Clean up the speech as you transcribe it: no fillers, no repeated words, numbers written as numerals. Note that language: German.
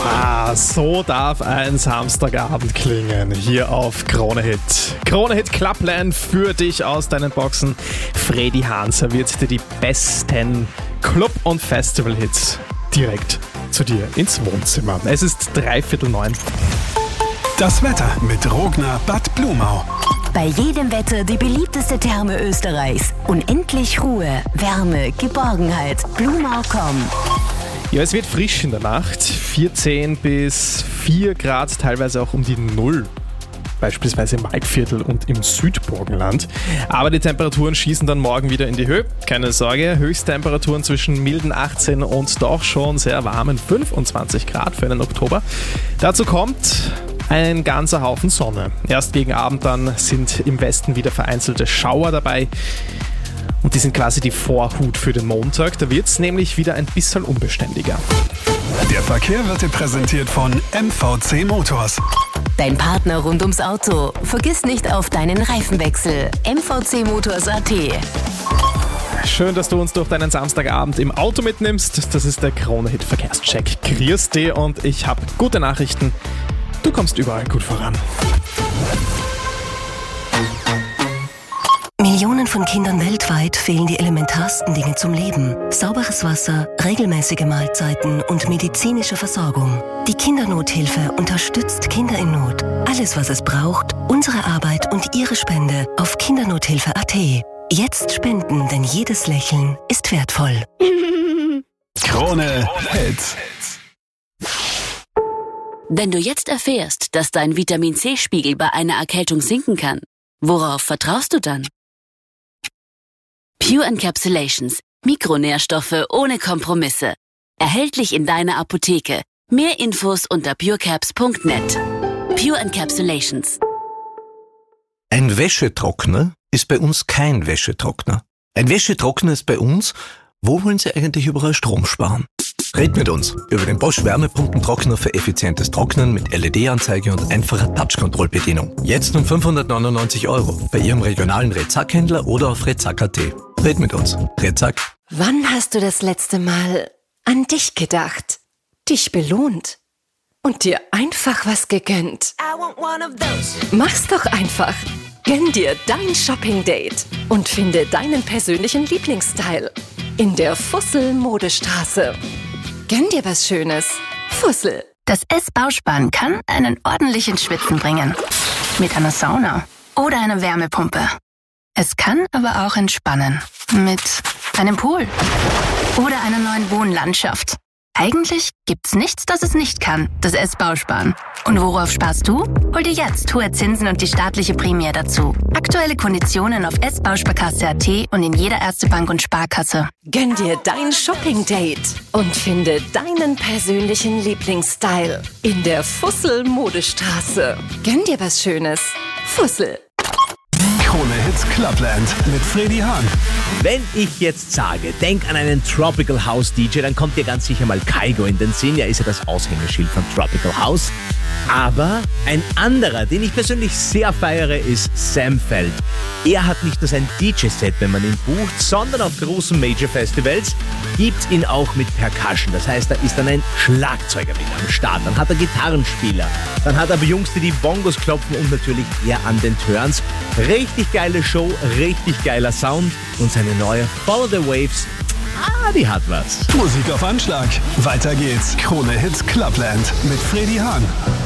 So darf ein Samstagabend klingen, hier auf Krone Hit. Krone Hit Clubland für dich aus deinen Boxen. Freddy Hahn serviert dir die besten Club- und Festival-Hits direkt zu dir ins Wohnzimmer. Es ist 8:45. Das Wetter mit Rogner Bad Blumau. Bei jedem Wetter die beliebteste Therme Österreichs. Unendlich Ruhe, Wärme, Geborgenheit. Blumau.com. Ja, es wird frisch in der Nacht. 14 bis 4 Grad, teilweise auch um die 0. Beispielsweise im Waldviertel und im Südburgenland. Aber die Temperaturen schießen dann morgen wieder in die Höhe. Keine Sorge, Höchsttemperaturen zwischen milden 18 und doch schon sehr warmen 25 Grad für einen Oktober. Dazu kommt ein ganzer Haufen Sonne. Erst gegen Abend dann sind im Westen wieder vereinzelte Schauer dabei. Und die sind quasi die Vorhut für den Montag. Da wird es nämlich wieder ein bisschen unbeständiger. Der Verkehr wird dir präsentiert von MVC Motors. Dein Partner rund ums Auto. Vergiss nicht auf deinen Reifenwechsel. MVC-Motors.at. Schön, dass du uns durch deinen Samstagabend im Auto mitnimmst. Das ist der Krone Hit Verkehrscheck. Grüß dich und ich habe gute Nachrichten. Du kommst überall gut voran. Millionen von Kindern weltweit fehlen die elementarsten Dinge zum Leben. Sauberes Wasser, regelmäßige Mahlzeiten und medizinische Versorgung. Die Kindernothilfe unterstützt Kinder in Not. Alles, was es braucht, unsere Arbeit und Ihre Spende auf Kindernothilfe.at. Jetzt spenden, denn jedes Lächeln ist wertvoll. Krone Hits. Wenn du jetzt erfährst, dass dein Vitamin-C-Spiegel bei einer Erkältung sinken kann, worauf vertraust du dann? Pure Encapsulations. Mikronährstoffe ohne Kompromisse. Erhältlich in deiner Apotheke. Mehr Infos unter purecaps.net. Pure Encapsulations. Ein Wäschetrockner ist bei uns kein Wäschetrockner. Ein Wäschetrockner ist bei uns, wo wollen Sie eigentlich überall Strom sparen? Red mit uns über den Bosch Wärmepumpentrockner für effizientes Trocknen mit LED-Anzeige und einfacher Touch-Control-Bedienung. Jetzt um 599 € bei Ihrem regionalen Rezack-Händler oder auf rezack.at. Red mit uns. Rezack. Wann hast du das letzte Mal an dich gedacht, dich belohnt und dir einfach was gegönnt? Mach's doch einfach. Gönn dir dein Shopping-Date und finde deinen persönlichen Lieblingsstyle in der Fussel-Modestraße. Gönn dir was Schönes. Fussel. Das S-Bausparen kann einen ordentlichen Schwitzen bringen. Mit einer Sauna oder einer Wärmepumpe. Es kann aber auch entspannen. Mit einem Pool oder einer neuen Wohnlandschaft. Eigentlich gibt's nichts, das es nicht kann, das S-Bausparen. Und worauf sparst du? Hol dir jetzt hohe Zinsen und die staatliche Prämie dazu. Aktuelle Konditionen auf S-Bausparkasse.at und in jeder Ärztebank und Sparkasse. Gönn dir dein Shopping-Date und finde deinen persönlichen Lieblingsstyle in der Fussel-Modestraße. Gönn dir was Schönes. Fussel. Krone Hits Clubland mit Freddy Hahn. Wenn ich jetzt sage, denk an einen Tropical House DJ, dann kommt dir ganz sicher mal Kygo in den Sinn. Er ist ja das Aushängeschild von Tropical House. Aber ein anderer, den ich persönlich sehr feiere, ist Sam Feld. Er hat nicht nur sein DJ-Set, wenn man ihn bucht, sondern auf großen Major-Festivals gibt ihn auch mit Percussion. Das heißt, da ist dann ein Schlagzeuger mit am Start, dann hat er Gitarrenspieler, dann hat er Jungs, die Bongos klopfen und natürlich er an den Turns. Richtig geile Show, richtig geiler Sound und seine neue Follow the Waves, die hat was. Musik auf Anschlag. Weiter geht's. Krone Hits Clubland mit Freddy Hahn.